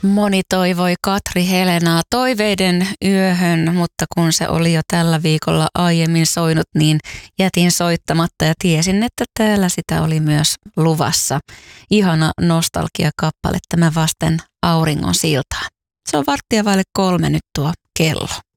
Moni toivoi Katri Helenaa toiveiden yöhön, mutta kun se oli jo tällä viikolla aiemmin soinut, niin jätin soittamatta ja tiesin, että täällä sitä oli myös luvassa. Ihana nostalgiakappale tämä Vasten auringon siltaa. Se on 2:15 nyt tuo kello.